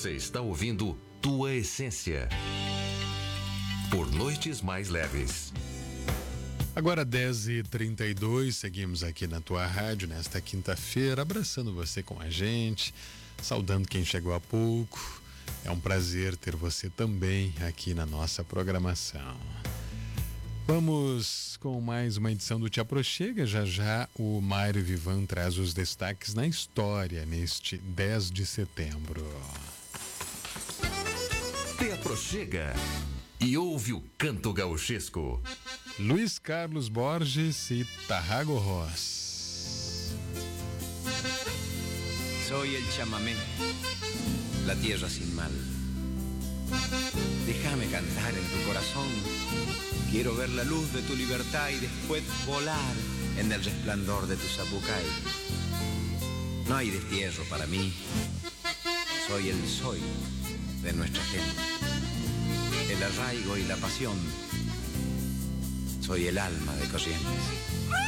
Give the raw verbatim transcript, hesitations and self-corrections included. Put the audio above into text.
Você está ouvindo Tua Essência. Por noites mais leves. Agora dez e trinta e dois, seguimos aqui na tua rádio nesta quinta-feira, abraçando você com a gente, saudando quem chegou há pouco. É um prazer ter você também aqui na nossa programação. Vamos com mais uma edição do Te Aproxega. Já já o Mário Vivan traz os destaques na história neste dez de setembro. Te Aproxega e ouve o canto gauchesco. Luiz Carlos Borges e Tarrago Ross. Soy el chamamé, la tierra sin mal. Déjame cantar en tu corazón. Quiero ver la luz de tu libertad y después volar en el resplandor de tu zapucay. No hay destierro para mí. Soy el soy de nuestra gente. El arraigo y la pasión. Soy el alma de Corrientes.